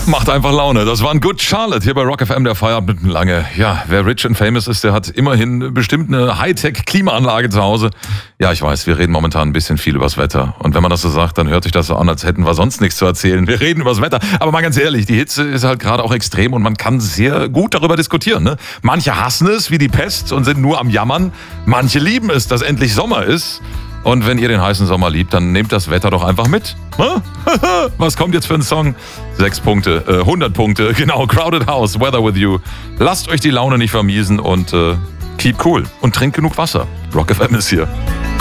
Macht einfach Laune. Das war ein Good Charlotte hier bei Rock FM, der Feierabend mit lange. Ja, wer rich and famous ist, der hat immerhin bestimmt eine Hightech-Klimaanlage zu Hause. Ja, ich weiß, wir reden momentan ein bisschen viel übers Wetter. Und wenn man das so sagt, dann hört sich das so an, als hätten wir sonst nichts zu erzählen. Wir reden übers Wetter. Aber mal ganz ehrlich, die Hitze ist halt gerade auch extrem und man kann sehr gut darüber diskutieren. Ne? Manche hassen es wie die Pest und sind nur am Jammern. Manche lieben es, dass endlich Sommer ist. Und wenn ihr den heißen Sommer liebt, dann nehmt das Wetter doch einfach mit. Was kommt jetzt für ein Song? 6 Punkte, 100 Punkte, genau, Crowded House, Weather With You. Lasst euch die Laune nicht vermiesen und keep cool und trinkt genug Wasser. Rock FM ist hier.